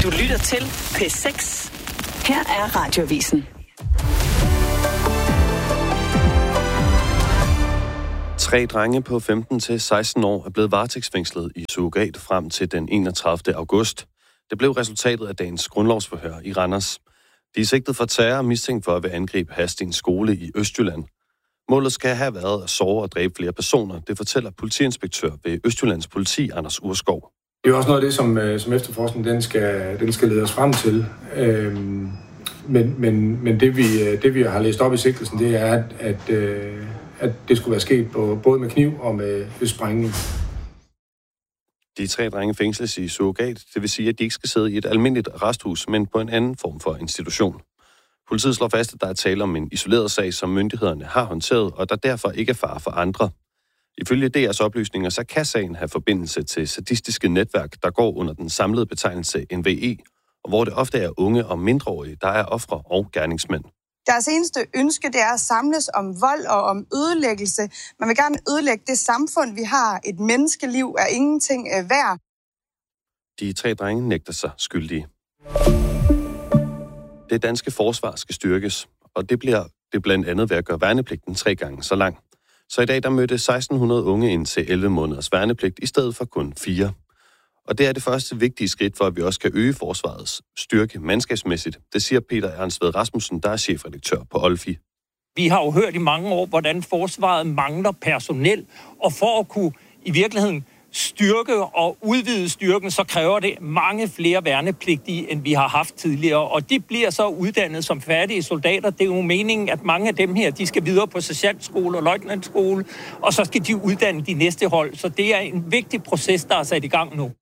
Du lytter til P6. Her er Radioavisen. 3 drenge på 15 til 16 år er blevet varetægtsfængslet i surrogat frem til den 31. august. Det blev resultatet af dagens grundlovsforhør i Randers. De er sigtet for terror og mistænkt for at vil angribe Hadsten skole i Østjylland. Målet skal have været at såre og dræbe flere personer. Det fortæller politiinspektør ved Østjyllands politi, Anders Urskov. Det er også noget af det, som efterforskningen den skal lede os frem til. Men det vi har læst op i sigtelsen, det er, at det skulle være sket både med kniv og med sprængning. De 3 drenge fængsles i surrogat, det vil sige, at de ikke skal sidde i et almindeligt arresthus, men på en anden form for institution. Politiet slår fast, at der er tale om en isoleret sag, som myndighederne har håndteret, og der derfor ikke er fare for andre. Ifølge DR's oplysninger, så kan sagen have forbindelse til sadistiske netværk, der går under den samlede betegnelse NVE, og hvor det ofte er unge og mindreårige, der er ofre og gerningsmænd. Deres eneste ønske, det er at samles om vold og om ødelæggelse. Man vil gerne ødelægge det samfund, vi har. Et menneskeliv er ingenting værd. De 3 drenge nægter sig skyldige. Det danske forsvar skal styrkes, og det bliver det blandt andet ved at gøre værnepligten 3 gange så lang. Så i dag der mødte 1600 unge ind til 11 måneders værnepligt i stedet for kun 4. Og det er det første vigtige skridt for, at vi også kan øge forsvarets styrke mandskabsmæssigt. Det siger Peter Ernst Ved Rasmussen, der er chefredaktør på Olfi. Vi har jo hørt i mange år, hvordan forsvaret mangler personel, og for at kunne i virkeligheden styrke og udvide styrken, så kræver det mange flere værnepligtige, end vi har haft tidligere. Og de bliver så uddannet som færdige soldater. Det er jo meningen, at mange af dem her, de skal videre på sergeantskole og løjtnantskole, og så skal de uddanne de næste hold. Så det er en vigtig proces, der er sat i gang nu.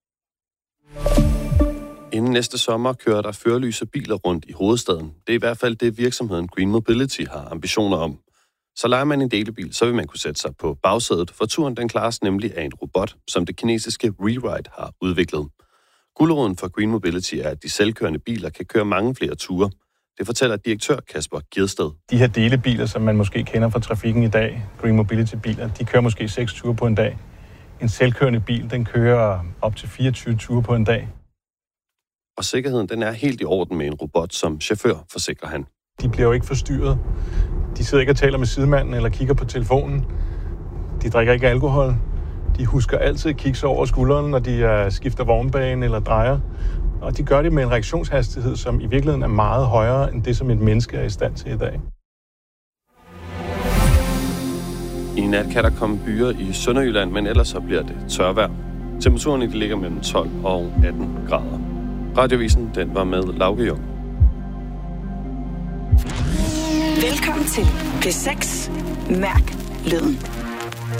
Inden næste sommer kører der førerlyse biler rundt i hovedstaden. Det er i hvert fald det, virksomheden Green Mobility har ambitioner om. Så leger man en delebil, så vil man kunne sætte sig på bagsædet, for turen den klares nemlig af en robot, som det kinesiske WeRide har udviklet. Guleroden for Green Mobility er, at de selvkørende biler kan køre mange flere ture. Det fortæller direktør Kasper Gjedsted. De her delebiler, som man måske kender fra trafikken i dag, Green Mobility-biler, de kører måske 6 ture på en dag. En selvkørende bil, den kører op til 24 ture på en dag. Og sikkerheden, den er helt i orden med en robot som chauffør, forsikrer han. De bliver jo ikke forstyrret. De sidder ikke og taler med sidemanden eller kigger på telefonen. De drikker ikke alkohol. De husker altid at kigge sig over skulderen, når de skifter vognbane eller drejer. Og de gør det med en reaktionshastighed, som i virkeligheden er meget højere end det, som et menneske er i stand til i dag. I nat kan der komme byer i Sønderjylland, men ellers så bliver det tørvejr. Temperaturen ligger mellem 12 og 18 grader. Radioavisen, den var med Lauke Jung. Velkommen til P6. Mærk lyden.